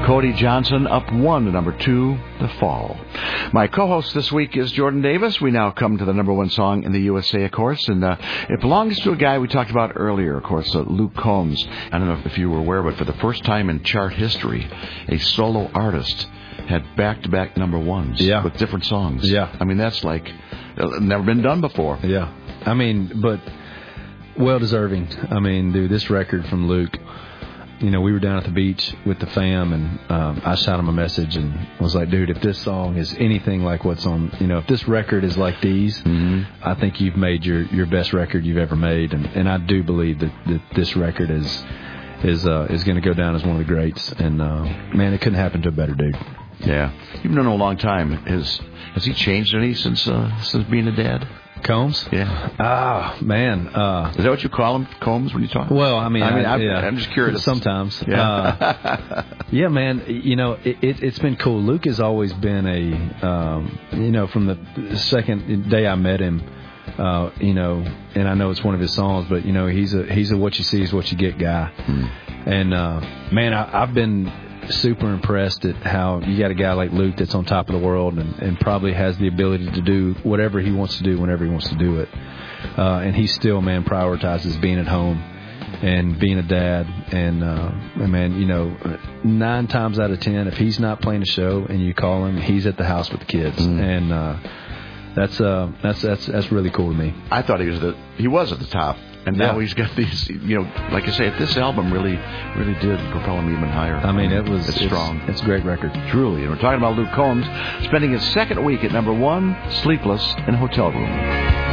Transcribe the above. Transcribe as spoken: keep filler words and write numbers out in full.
Cody Johnson up one to number two, The Fall. My co-host this week is Jordan Davis. We now come to the number one song in the U S A, of course, and uh, it belongs to a guy we talked about earlier, of course, uh, Luke Combs. I don't know if you were aware, but for the first time in chart history, a solo artist had back-to-back number ones yeah. with different songs. Yeah. I mean, that's like uh, never been done before. Yeah. I mean, but well-deserving. I mean, dude, this record from Luke, you know, we were down at the beach with the fam, and um, I shot him a message and was like, dude, if this song is anything like what's on, you know, if this record is like these, mm-hmm. I think you've made your, your best record you've ever made. And, and I do believe that, that this record is is uh, is going to go down as one of the greats. And, uh, man, it couldn't happen to a better dude. Yeah. You've known him a long time. Has, has he changed any since, uh, since being a dad? Combs? Yeah. Ah, man. Uh, Is that what you call him, Combs, when you talk? Well, I mean, I mean, I, I'm, yeah. I'm just curious. Sometimes. Yeah. Uh, yeah, man. You know, it, it, it's been cool. Luke has always been a, um, you know, from the second day I met him, uh, you know, and I know it's one of his songs, but, you know, he's a he's a what you see is what you get guy. Hmm. And, uh, man, I, I've been super impressed at how you got a guy like Luke that's on top of the world and, and probably has the ability to do whatever he wants to do whenever he wants to do it. Uh, and he still, man, prioritizes being at home and being a dad. And, uh, and, man, you know, nine times out of ten, if he's not playing a show and you call him, he's at the house with the kids. Mm. And uh, that's uh, that's that's that's really cool to me. I thought he was the he was at the top. And now yeah. he's got these, you know, like I say, if this album really, really did propel him even higher. I mean, it was it's it's, strong. It's a great record. Truly. And we're talking about Luke Combs spending his second week at number one, Sleepless in a Hotel Room.